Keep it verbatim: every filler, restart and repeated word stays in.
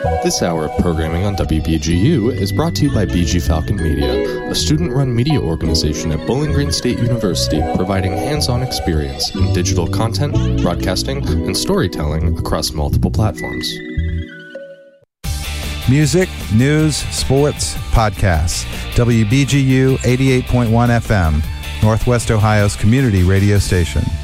This hour of programming on W B G U is brought to you by B G Falcon Media, a student-run media organization at Bowling Green State University providing hands-on experience in digital content, broadcasting, and storytelling across multiple platforms. Music, news, sports, podcasts. W B G U eighty-eight point one F M, Northwest Ohio's community radio station.